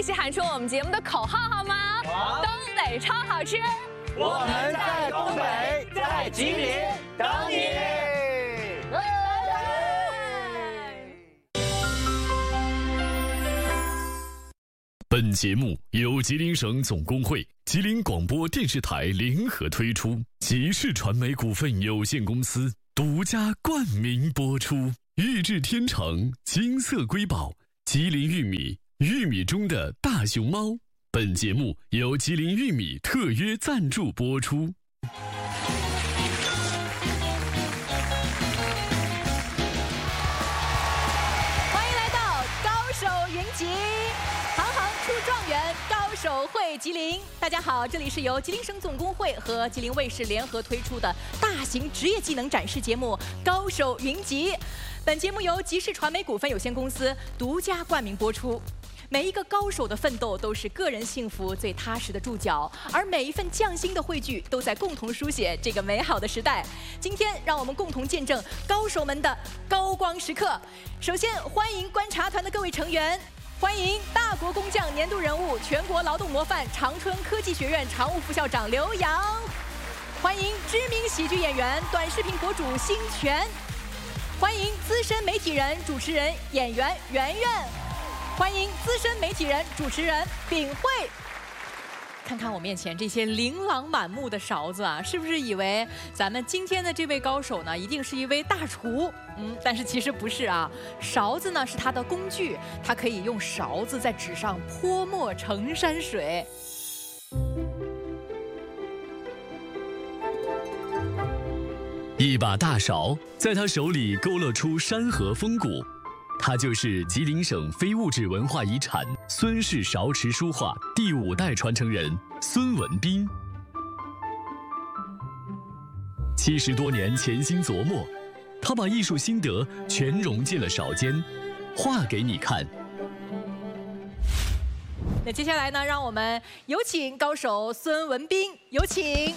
起喊出我们节目的口号好吗？ 好， 东北超好吃， 我们在东北，在吉林等你。 本节目由吉林省总工会、吉林广播电视台联合推出，吉视传媒股份有限公司独家冠名播出。玉质天成，金色瑰宝，吉林玉米，玉米中的大熊猫。本节目由吉林玉米特约赞助播出。 欢迎来到高手云集，行行出状元，高手会吉林。大家好，这里是由吉林省总工会和吉林卫视联合推出的大型职业技能展示节目《高手云集》。本节目由吉视传媒股份有限公司独家冠名播出。每一个高手的奋斗都是个人幸福最踏实的注脚，而每一份匠心的汇聚都在共同书写这个美好的时代。今天，让我们共同见证高手们的高光时刻。首先，欢迎观察团的各位成员，欢迎大国工匠年度人物、全国劳动模范、长春科技学院常务副校长刘洋，欢迎知名喜剧演员、短视频博主辛泉，欢迎资深媒体人、主持人、演员圆圆。欢迎资深媒体人、主持人秉慧。看看我面前这些琳琅满目的勺子啊，是不是以为咱们今天的这位高手呢，一定是一位大厨？但是其实不是啊。勺子呢是他的工具，他可以用勺子在纸上泼墨成山水。 一把大勺在他手里勾勒出山河风骨。他就是吉林省非物质文化遗产孙氏勺持书画第5代传承人孙文彬。70多年潜心琢磨，他把艺术心得全融进了勺间，画给你看。 那接下来呢，让我们有请高手孙文彬，有请。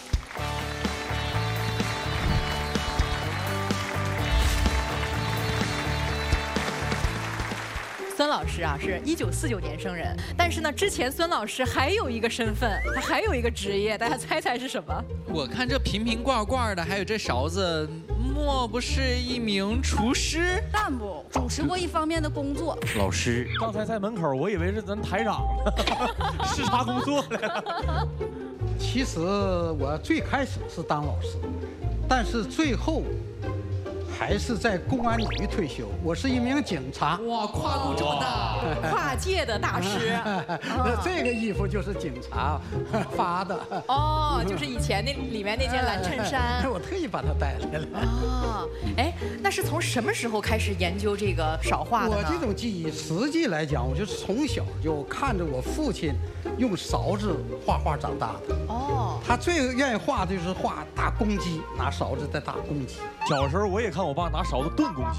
孙老师啊，是1949年生人，但是呢，之前孙老师还有一个身份，他还有一个职业，大家猜猜是什么？ 我看这瓶瓶罐罐的，还有这勺子，莫不是一名厨师？ 但不，主持过一方面的工作。 老师， 刚才在门口，我以为是咱台长视察工作呢。 其实我最开始是当老师，但是最后还是在公安局退休。我是一名警察。 哇，跨度这么大， 跨界的大师。 这个衣服就是警察发的。 哦，就是以前那里面那件蓝衬衫。 我特意把它带来了。 哦，哎，那是从什么时候开始研究这个勺画的呢？ 我这种技艺，实际来讲，我就是从小就看着我父亲用勺子画画长大的。 哦， 他最愿意画的就是画大公鸡，拿勺子在打公鸡。 小时候我也看我爸拿勺子炖公鸡。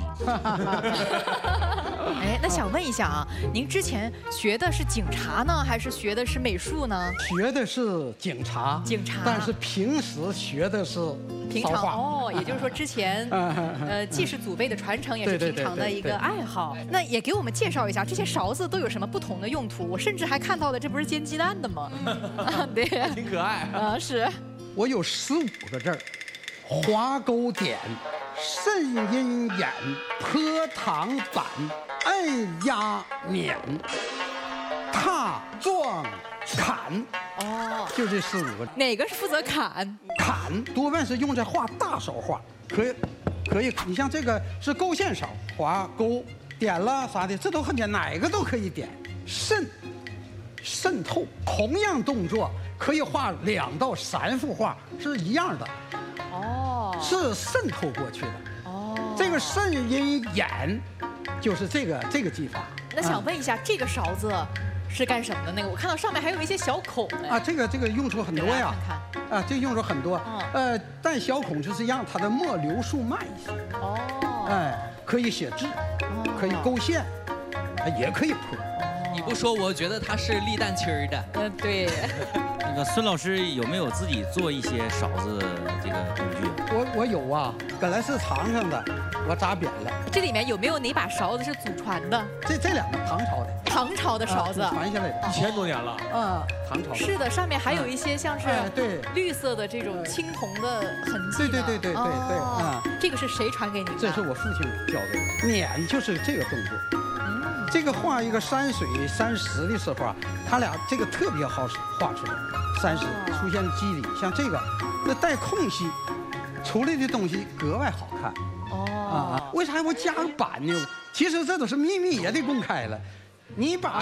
哎，那想问一下啊，您之前学的是警察呢，还是学的是美术呢？ 学的是警察，但是平时学的是平常哦，也就是说之前既是祖辈的传承，也是平常的一个爱好。那也给我们介绍一下这些勺子都有什么不同的用途？我甚至还看到了，这不是煎鸡蛋的吗？对， 挺可爱啊。是， 我有15个字儿：划钩点、渗阴眼、泼糖板、按压碾、踏撞砍。哦，就这15个。 哪个是负责砍？ 砍多半是用在画大勺画，可以。你像这个是勾线勺，划钩点了啥的，这都很简单，哪个都可以点。渗透，同样动作可以画2到3幅画，是一样的。哦，是渗透过去的。哦，这个渗阴眼就是这个技法。 那想问一下，这个勺子是干什么的？那个我看到上面还有一些小孔呢。 啊，这个用处很多呀。看。啊，这个用处很多。但小孔就是让它的墨流速慢一些。哦。哎，可以写字，可以勾线，也可以泼。 你不说，我觉得它是立蛋清儿的。 对。 那个孙老师有没有自己做一些勺子这个工具？ 我有啊，本来是长上的，我扎扁了。 这里面有没有哪把勺子是祖传的？ 这2个唐朝的。 唐朝朝的勺子， 传下来的 1000多年了。 唐朝。 是的，上面还有一些像是对绿色的这种青铜的痕迹。 对， 这个是谁传给你的？ 这是我父亲教给我。捻就是这个动作。这个画一个山水山石的时候啊，他俩这个特别好画出来，山石出现肌理，像这个那带空隙出来的东西格外好看。为啥我加个板呢？其实这都是秘密，也得公开了。你把